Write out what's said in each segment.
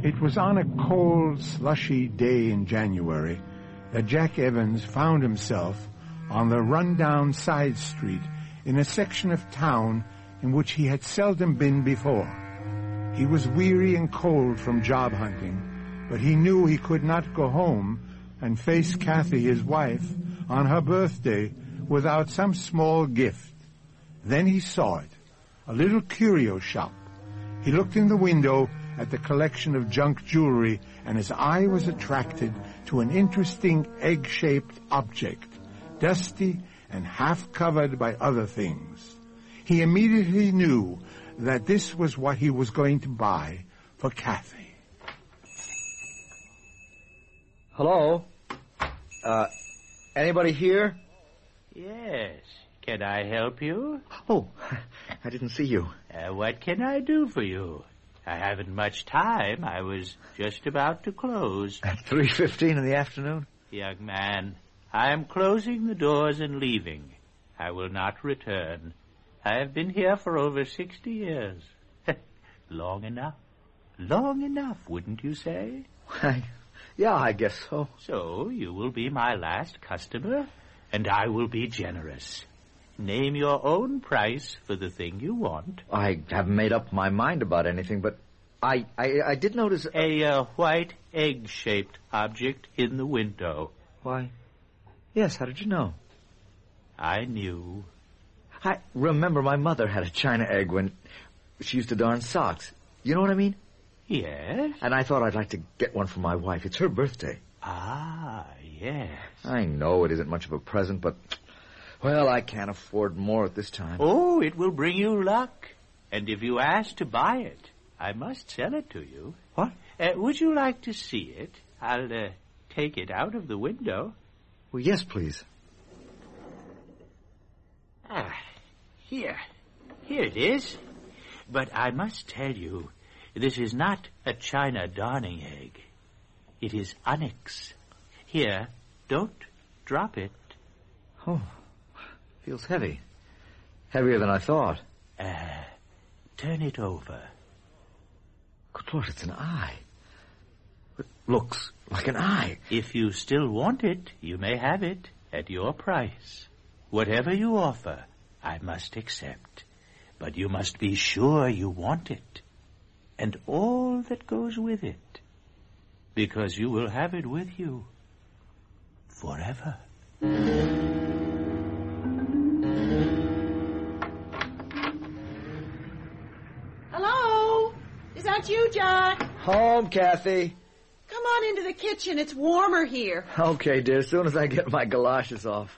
It was on a cold, slushy day in January that Jack Evans found himself on the run-down side street in a section of town in which he had seldom been before. He was weary and cold from job hunting, but he knew he could not go home and face Kathy, his wife, on her birthday without some small gift. Then he saw it, a little curio shop. He looked in the window at the collection of junk jewelry, and his eye was attracted to an interesting egg-shaped object, dusty and half-covered by other things. He immediately knew that this was what he was going to buy for Kathy. Hello? Anybody here? Yes. Can I help you? Oh, I didn't see you. What can I do for you? I haven't much time. I was just about to close. At 3:15 in the afternoon? Young man, I am closing the doors and leaving. I will not return. I have been here for over 60 years. Long enough. Long enough, wouldn't you say? Yeah, I guess so. So, you will be my last customer, and I will be generous. Name your own price for the thing you want. I haven't made up my mind about anything, but I did notice... A white egg-shaped object in the window. Why, yes, how did you know? I knew. I remember my mother had a china egg when she used to darn socks. You know what I mean? Yes? And I thought I'd like to get one for my wife. It's her birthday. Ah, yes. I know it isn't much of a present, but... well, I can't afford more at this time. Oh, it will bring you luck. And if you ask to buy it, I must sell it to you. What? Would you like to see it? I'll take it out of the window. Well, yes, please. Here. Here it is. But I must tell you, this is not a china darning egg. It is onyx. Here, don't drop it. Oh, feels heavy. Heavier than I thought. Turn it over. Good Lord, it's an eye. It looks like an eye. If you still want it, you may have it at your price. Whatever you offer, I must accept. But you must be sure you want it, and all that goes with it, because you will have it with you forever. Hello? Is that you, Jack? Home, Kathy. Come on into the kitchen. It's warmer here. Okay, dear, as soon as I get my galoshes off.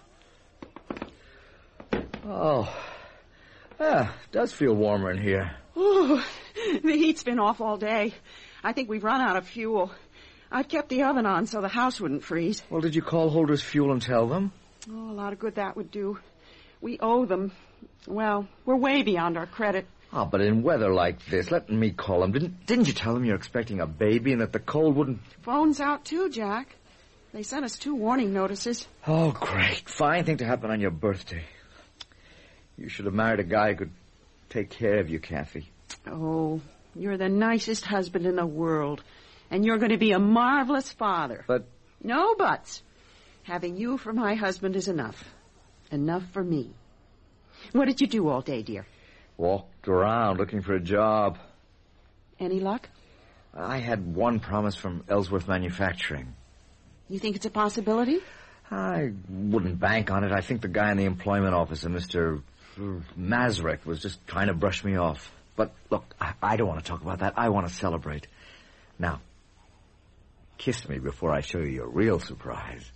Oh, yeah, it does feel warmer in here. Ooh, the heat's been off all day. I think we've run out of fuel. I've kept the oven on so the house wouldn't freeze. Well, did you call Holders Fuel and tell them? Oh, a lot of good that would do. We owe them. Well, we're way beyond our credit. Oh, but in weather like this, let me call them. Didn't you tell them you're expecting a baby and that the cold wouldn't... Phone's out too, Jack. They sent us 2 warning notices. Oh, great. Fine thing to happen on your birthday. You should have married a guy who could take care of you, Kathy. Oh, you're the nicest husband in the world. And you're going to be a marvelous father. But... No buts. Having you for my husband is enough. Enough for me. What did you do all day, dear? Walked around looking for a job. Any luck? I had one promise from Ellsworth Manufacturing. You think it's a possibility? I wouldn't bank on it. I think the guy in the employment office, Mr. Mazurek, was just trying to brush me off. But, look, I don't want to talk about that. I want to celebrate. Now, kiss me before I show you your real surprise.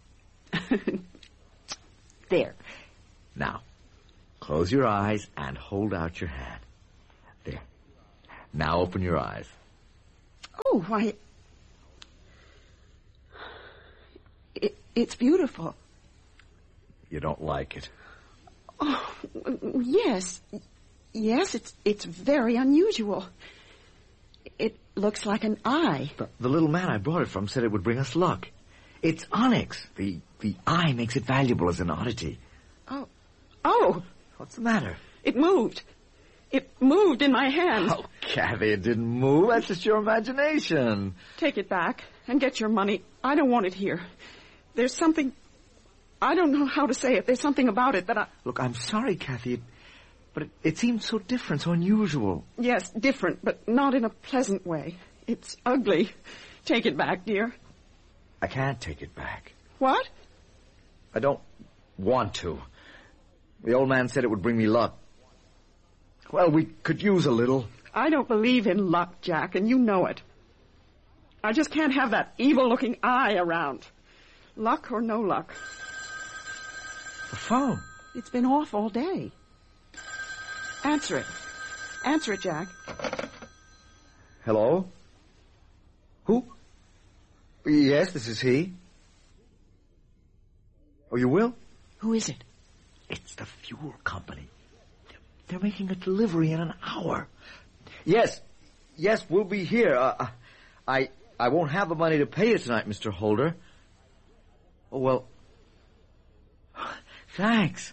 There. Now, close your eyes and hold out your hand. There. Now open your eyes. Oh, why... It's beautiful. You don't like it? Oh, yes. Yes, it's very unusual. It looks like an eye. The little man I brought it from said it would bring us luck. It's onyx. The eye makes it valuable as an oddity. Oh. What's the matter? It moved. It moved in my hand. Oh, Kathy, it didn't move. That's just your imagination. Take it back and get your money. I don't want it here. There's something... I don't know how to say it. There's something about it that I... Look, I'm sorry, Kathy, but it seems so different, so unusual. Yes, different, but not in a pleasant way. It's ugly. Take it back, dear. I can't take it back. What? I don't want to. The old man said it would bring me luck. Well, we could use a little. I don't believe in luck, Jack, and you know it. I just can't have that evil-looking eye around. Luck or no luck. The phone. It's been off all day. Answer it. Answer it, Jack. Hello? Who? Yes, this is he. Oh, you will? Who is it? It's the fuel company. They're making a delivery in an hour. Yes, we'll be here. I won't have the money to pay you tonight, Mr. Holder. Oh, well... Thanks.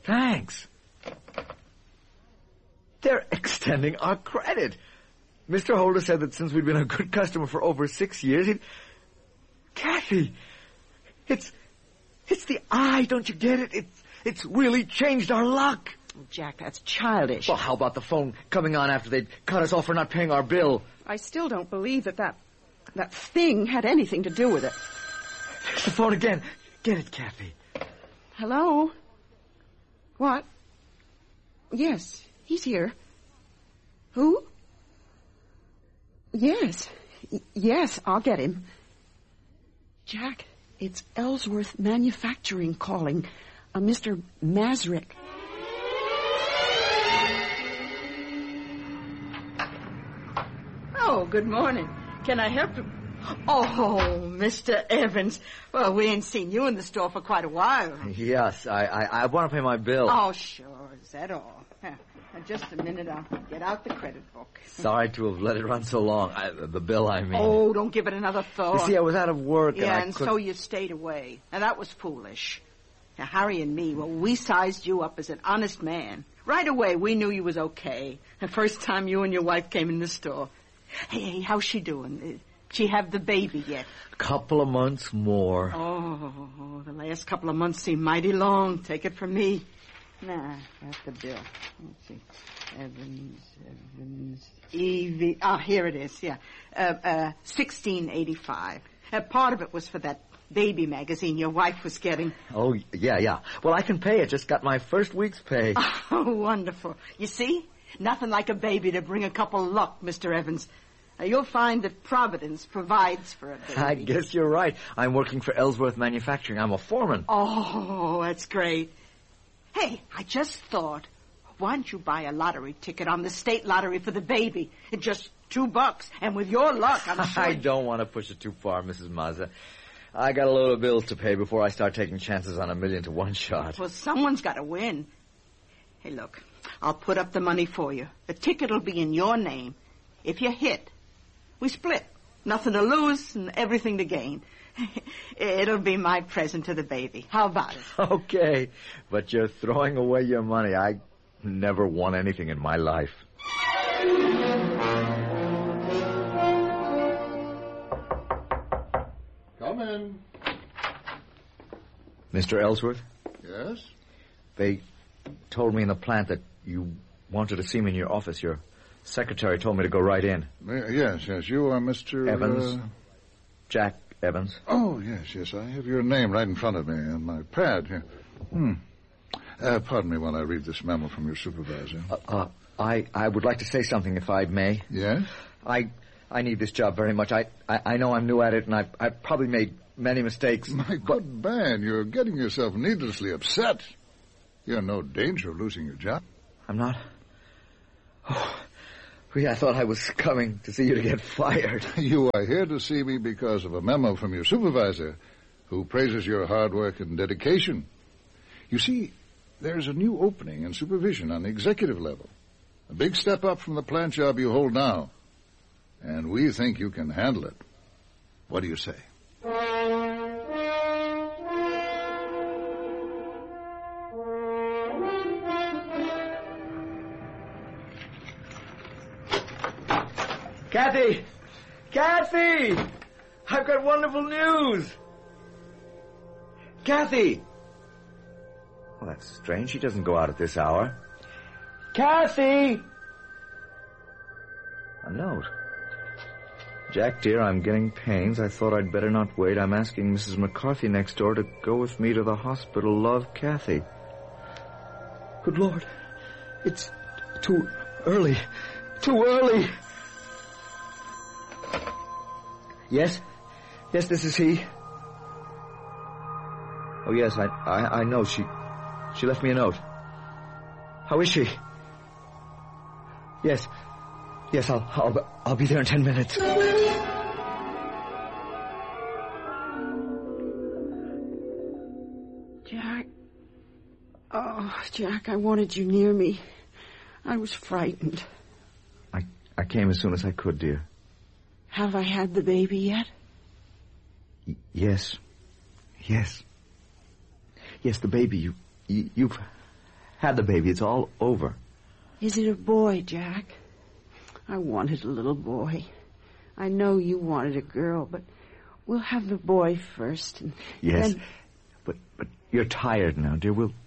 They're extending our credit. Mr. Holder said that since we'd been a good customer for over 6 years, he'd... Kathy, it's the eye, don't you get it? It's really changed our luck. Jack, that's childish. Well, how about the phone coming on after they'd cut us off for not paying our bill? I still don't believe that thing had anything to do with it. There's the phone again. Get it, Kathy. Hello? What? Yes, he's here. Who? Yes, I'll get him. Jack, it's Ellsworth Manufacturing calling. Mr. Masrick. Oh, good morning. Can I help you? Oh, Mr. Evans. Well, we ain't seen you in the store for quite a while. Yes, I want to pay my bill. Oh, sure. Is that all? Just a minute. I'll get out the credit book. Sorry to have let it run so long. The bill, I mean. Oh, don't give it another thought. You see, I was out of work. Yeah, and so you stayed away. Now, that was foolish. Now, Harry and me, well, we sized you up as an honest man. Right away, we knew you was okay. The first time you and your wife came in the store. Hey, how's she doing? She have the baby yet? Couple of months more. Oh, the last couple of months seem mighty long. Take it from me. Nah, that's the bill. Let's see. Evans, E.V. Ah, here it is, yeah. 1685. Part of it was for that baby magazine your wife was getting. Oh, yeah. Well, I can pay it. Just got my first week's pay. Oh, wonderful. You see? Nothing like a baby to bring a couple luck, Mr. Evans. Now, you'll find that Providence provides for a baby. I guess you're right. I'm working for Ellsworth Manufacturing. I'm a foreman. Oh, that's great. Hey, I just thought, why don't you buy a lottery ticket on the state lottery for the baby? It's just $2, and with your luck, I'm sure... I don't want to push it too far, Mrs. Mazza. I got a load of bills to pay before I start taking chances on $1 million to one shot. Well, someone's got to win. Hey, look, I'll put up the money for you. The ticket will be in your name. If you hit, we split. Nothing to lose and everything to gain. It'll be my present to the baby. How about it? Okay, but you're throwing away your money. I never won anything in my life. Come in. Mr. Ellsworth? Yes? They told me in the plant that you wanted to see me in your office. Your secretary told me to go right in. Yes. You are Mr... Evans. Jack Evans. Oh, yes. I have your name right in front of me on my pad here. Pardon me while I read this memo from your supervisor. I would like to say something, if I may. Yes? I need this job very much. I know I'm new at it, and I probably made many mistakes. My good man, you're getting yourself needlessly upset. You're in no danger of losing your job. I'm not? Oh, I thought I was coming to see you to get fired. You are here to see me because of a memo from your supervisor, who praises your hard work and dedication. You see, there's a new opening in supervision on the executive level. A big step up from the plant job you hold now. And we think you can handle it. What do you say? Kathy! Kathy! I've got wonderful news! Kathy! Well, that's strange. She doesn't go out at this hour. Kathy! A note. Jack, dear, I'm getting pains. I thought I'd better not wait. I'm asking Mrs. McCarthy next door to go with me to the hospital. Love, Kathy. Good Lord. It's too early. Too early. Yes? Yes, this is he. Oh, yes, I know. She left me a note. How is she? Yes. Yes, I'll be there in 10 minutes. Jack. Oh, Jack, I wanted you near me. I was frightened. I came as soon as I could, dear. Have I had the baby yet? Yes. Yes. Yes, the baby. You've had the baby. It's all over. Is it a boy, Jack? I wanted a little boy. I know you wanted a girl, but we'll have the boy first. And yes, then... but you're tired now, dear. We'll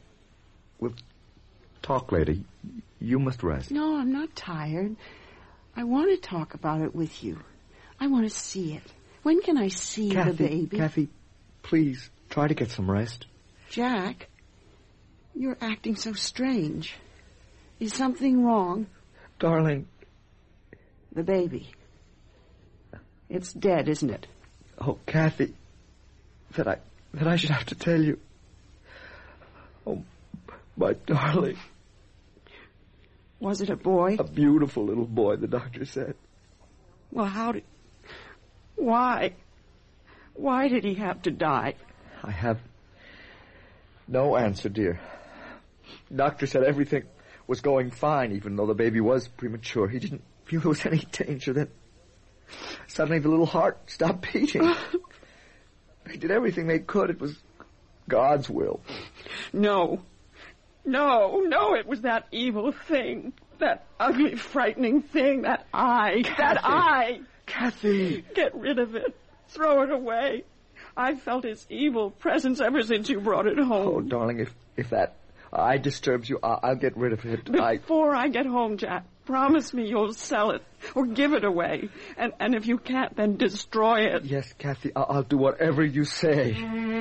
talk later. You must rest. No, I'm not tired. I want to talk about it with you. I want to see it. When can I see the baby? Kathy, please, try to get some rest. Jack, you're acting so strange. Is something wrong? Darling. The baby. It's dead, isn't it? Oh, Kathy, that I should have to tell you. Oh, my darling. Was it a boy? A beautiful little boy, the doctor said. Well, why? Why did he have to die? I have no answer, dear. Doctor said everything was going fine, even though the baby was premature. He didn't feel there was any danger. Then suddenly the little heart stopped beating. They did everything they could. It was God's will. No, it was that evil thing. That ugly, frightening thing. That eye. Kathy. That eye. Kathy. Get rid of it. Throw it away. I've felt its evil presence ever since you brought it home. Oh, darling, if that eye disturbs you, I'll get rid of it. Before I get home, Jack, promise me you'll sell it or give it away. And if you can't, then destroy it. Yes, Kathy, I'll do whatever you say.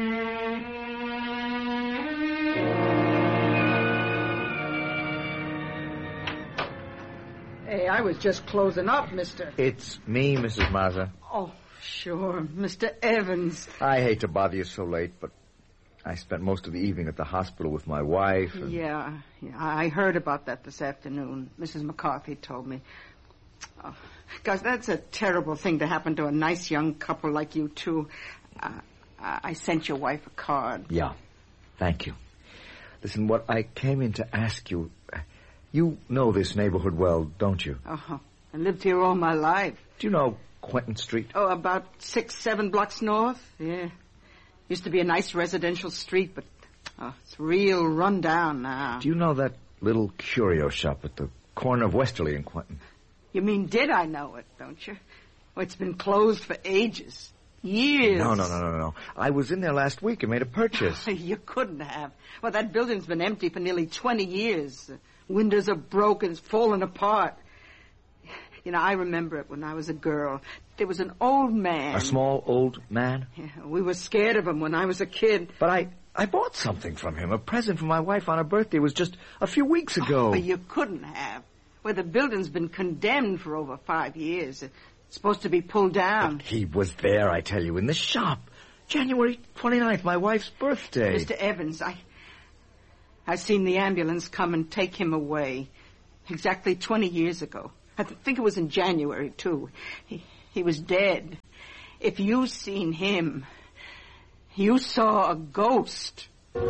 Hey, I was just closing up, mister. It's me, Mrs. Mazza. Oh, sure, Mr. Evans. I hate to bother you so late, but I spent most of the evening at the hospital with my wife. And... Yeah, I heard about that this afternoon. Mrs. McCarthy told me. Oh, gosh, that's a terrible thing to happen to a nice young couple like you two. I sent your wife a card. Yeah, thank you. Listen, what I came in to ask you... You know this neighborhood well, don't you? Uh-huh. I lived here all my life. Do you know Quentin Street? Oh, about 6-7 blocks north, yeah. Used to be a nice residential street, but it's real run down now. Do you know that little curio shop at the corner of Westerly and Quentin? You mean, did I know it, don't you? Well, it's been closed for ages. Years. No. I was in there last week and made a purchase. You couldn't have. Well, that building's been empty for nearly 20 years. Windows are broken, it's fallen apart. You know, I remember it when I was a girl. There was an old man. A small old man? Yeah, we were scared of him when I was a kid. But I bought something from him, a present for my wife on her birthday. It was just a few weeks ago. Oh, but you couldn't have. Well, the building's been condemned for over 5 years. It's supposed to be pulled down. But he was there, I tell you, in the shop. January 29th, my wife's birthday. Mr. Evans, I seen the ambulance come and take him away exactly 20 years ago. I think it was in January, too. He was dead. If you seen him, you saw a ghost. The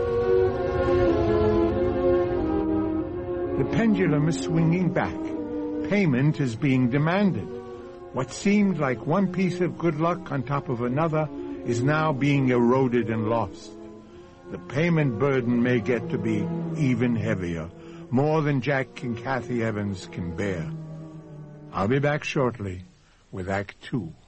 pendulum is swinging back. Payment is being demanded. What seemed like one piece of good luck on top of another is now being eroded and lost. The payment burden may get to be even heavier, more than Jack and Kathy Evans can bear. I'll be back shortly with Act Two.